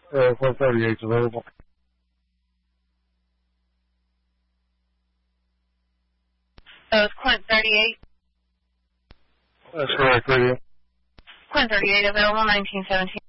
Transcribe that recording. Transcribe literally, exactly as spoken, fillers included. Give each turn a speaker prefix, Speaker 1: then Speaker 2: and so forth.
Speaker 1: Uh, four thirty-eight is available.
Speaker 2: So it's Quint thirty-eight.
Speaker 1: That's correct, radio.
Speaker 2: Quint thirty-eight available, nineteen seventeen.